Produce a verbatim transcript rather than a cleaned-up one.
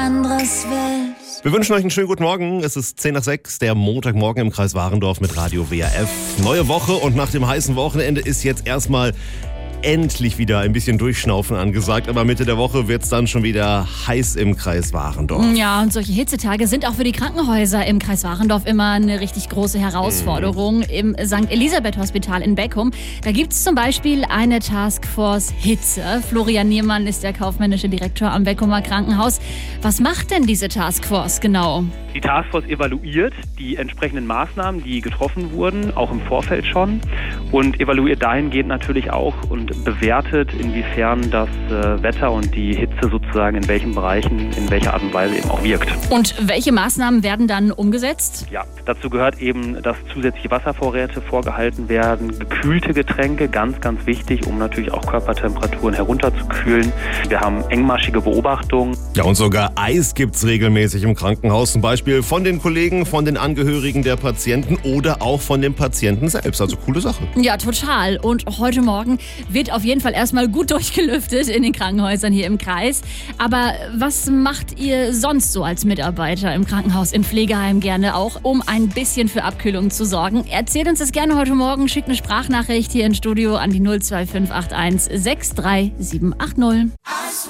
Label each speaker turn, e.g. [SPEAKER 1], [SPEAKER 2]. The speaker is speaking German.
[SPEAKER 1] anderes Welt.
[SPEAKER 2] Wir wünschen euch einen schönen guten Morgen. Es ist zehn nach sechs, der Montagmorgen im Kreis Warendorf mit Radio W R F. Neue Woche und nach dem heißen Wochenende ist jetzt erstmal endlich wieder ein bisschen Durchschnaufen angesagt. Aber Mitte der Woche wird es dann schon wieder heiß im Kreis Warendorf.
[SPEAKER 3] Ja, und solche Hitzetage sind auch für die Krankenhäuser im Kreis Warendorf immer eine richtig große Herausforderung. Mhm. Im Sankt Elisabeth Hospital in Beckum, da gibt es zum Beispiel eine Taskforce Hitze. Florian Niermann ist der kaufmännische Direktor am Beckumer Krankenhaus. Was macht denn diese Taskforce genau?
[SPEAKER 4] Die Taskforce evaluiert die entsprechenden Maßnahmen, die getroffen wurden, auch im Vorfeld schon, und evaluiert dahingehend natürlich auch und bewertet, inwiefern das äh, Wetter und die Hitze sozusagen in welchen Bereichen, in welcher Art und Weise eben auch wirkt.
[SPEAKER 3] Und welche Maßnahmen werden dann umgesetzt?
[SPEAKER 4] Ja, dazu gehört eben, dass zusätzliche Wasservorräte vorgehalten werden, gekühlte Getränke, ganz, ganz wichtig, um natürlich auch Körpertemperaturen herunterzukühlen. Wir haben engmaschige Beobachtungen.
[SPEAKER 2] Ja, und sogar Eis gibt's regelmäßig im Krankenhaus, zum Beispiel von den Kollegen, von den Angehörigen der Patienten oder auch von den Patienten selbst. Also coole Sache.
[SPEAKER 3] Ja, total. Und heute Morgen wird auf jeden Fall erstmal gut durchgelüftet in den Krankenhäusern hier im Kreis. Aber was macht ihr sonst so als Mitarbeiter im Krankenhaus, im Pflegeheim gerne auch, um ein bisschen für Abkühlung zu sorgen? Erzählt uns das gerne heute Morgen. Schickt eine Sprachnachricht hier ins Studio an die null zwei fünf acht eins sechs drei sieben acht null.